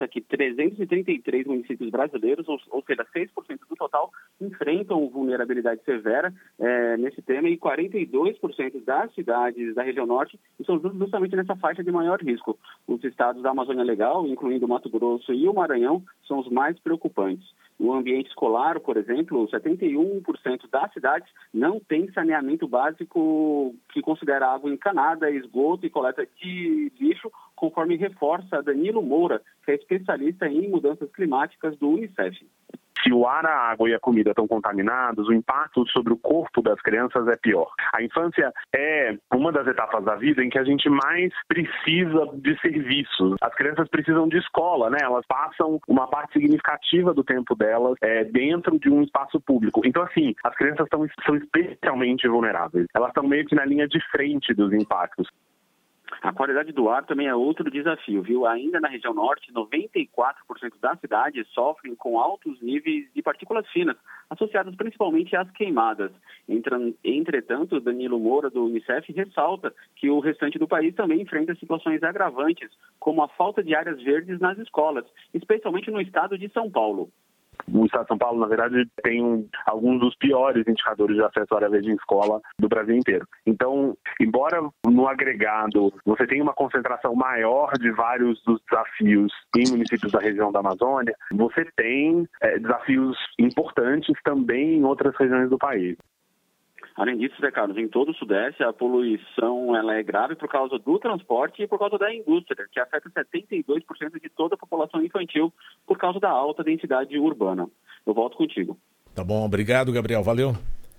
que 333 municípios brasileiros, ou seja, 6% do total, enfrentam vulnerabilidade severa nesse tema, e 42% das cidades da região norte estão justamente nessa faixa de maior risco. Os estados da Amazônia Legal, incluindo o Mato Grosso e o Maranhão, são os mais preocupantes. No ambiente escolar, por exemplo, 71% das cidades não tem saneamento básico que considera água encanada, esgoto e coleta de lixo, conforme reforça Danilo Moura, que é especialista em mudanças climáticas do Unicef. Se o ar, a água e a comida estão contaminados, o impacto sobre o corpo das crianças é pior. A infância é uma das etapas da vida em que a gente mais precisa de serviços. As crianças precisam de escola, né? Elas passam uma parte significativa do tempo delas dentro de um espaço público. Então, assim, as crianças são especialmente vulneráveis. Elas estão meio que na linha de frente dos impactos. A qualidade do ar também é outro desafio, viu? Ainda na região norte, 94% das cidades sofrem com altos níveis de partículas finas, associadas principalmente às queimadas. Entretanto, Danilo Moura, do Unicef, ressalta que o restante do país também enfrenta situações agravantes, como a falta de áreas verdes nas escolas, especialmente no estado de São Paulo. O estado de São Paulo, na verdade, tem alguns dos piores indicadores de acesso à área verde em escola do Brasil inteiro. Então, embora no agregado você tenha uma concentração maior de vários dos desafios em municípios da região da Amazônia, você tem desafios importantes também em outras regiões do país. Além disso, Zé Carlos, em todo o Sudeste, a poluição ela é grave por causa do transporte e por causa da indústria, que afeta 72% de toda a população infantil por causa da alta densidade urbana. Eu volto contigo. Tá bom, obrigado, Gabriel. Valeu.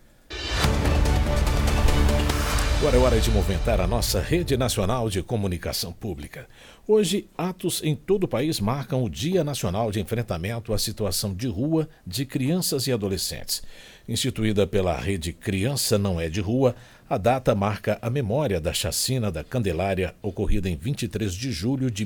Agora é hora de movimentar a nossa rede nacional de comunicação pública. Hoje, atos em todo o país marcam o Dia Nacional de Enfrentamento à Situação de Rua de Crianças e Adolescentes. Instituída pela rede Criança Não é de Rua, a data marca a memória da chacina da Candelária, ocorrida em 23 de julho de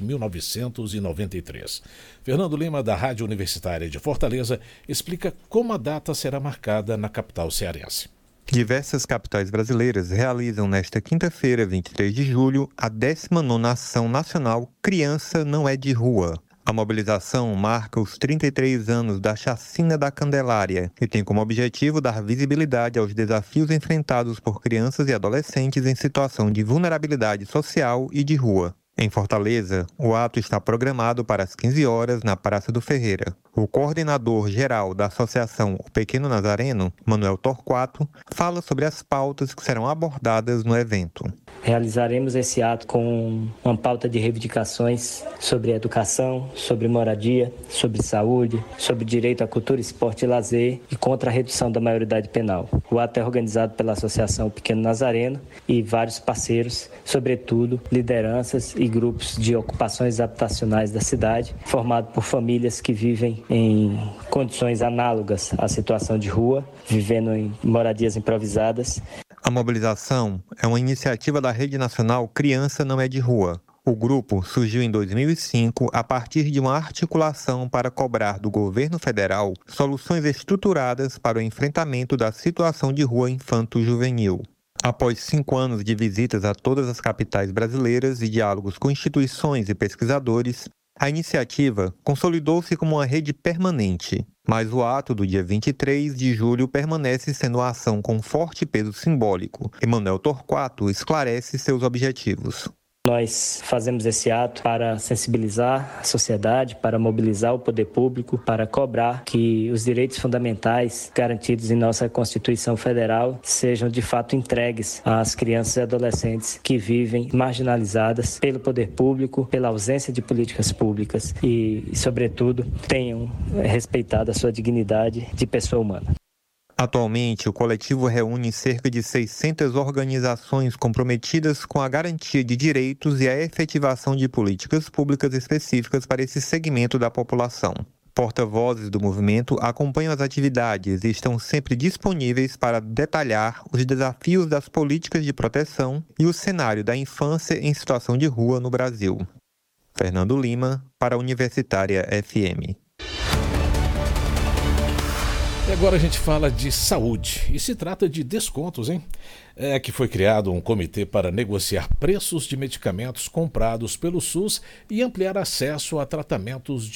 1993. Fernando Lima, da Rádio Universitária de Fortaleza, explica como a data será marcada na capital cearense. Diversas capitais brasileiras realizam nesta quinta-feira, 23 de julho, a 19ª Ação Nacional Criança Não é de Rua. A mobilização marca os 33 anos da Chacina da Candelária e tem como objetivo dar visibilidade aos desafios enfrentados por crianças e adolescentes em situação de vulnerabilidade social e de rua. Em Fortaleza, o ato está programado para as 15 horas na Praça do Ferreira. O coordenador-geral da Associação O Pequeno Nazareno, Manuel Torquato, fala sobre as pautas que serão abordadas no evento. Realizaremos esse ato com uma pauta de reivindicações sobre educação, sobre moradia, sobre saúde, sobre direito à cultura, esporte e lazer e contra a redução da maioridade penal. O ato é organizado pela Associação O Pequeno Nazareno e vários parceiros, sobretudo lideranças e grupos de ocupações habitacionais da cidade, formado por famílias que vivem em condições análogas à situação de rua, vivendo em moradias improvisadas. A mobilização é uma iniciativa da Rede Nacional Criança Não é de Rua. O grupo surgiu em 2005 a partir de uma articulação para cobrar do governo federal soluções estruturadas para o enfrentamento da situação de rua infanto-juvenil. Após 5 anos de visitas a todas as capitais brasileiras e diálogos com instituições e pesquisadores, a iniciativa consolidou-se como uma rede permanente, mas o ato do dia 23 de julho permanece sendo uma ação com forte peso simbólico. Manuel Torquato esclarece seus objetivos. Nós fazemos esse ato para sensibilizar a sociedade, para mobilizar o poder público, para cobrar que os direitos fundamentais garantidos em nossa Constituição Federal sejam de fato entregues às crianças e adolescentes que vivem marginalizadas pelo poder público, pela ausência de políticas públicas e, sobretudo, tenham respeitado a sua dignidade de pessoa humana. Atualmente, o coletivo reúne cerca de 600 organizações comprometidas com a garantia de direitos e a efetivação de políticas públicas específicas para esse segmento da população. Porta-vozes do movimento acompanham as atividades e estão sempre disponíveis para detalhar os desafios das políticas de proteção e o cenário da infância em situação de rua no Brasil. Fernando Lima, para a Universitária FM. E agora a gente fala de saúde e se trata de descontos, hein? É que foi criado um comitê para negociar preços de medicamentos comprados pelo SUS e ampliar acesso a tratamentos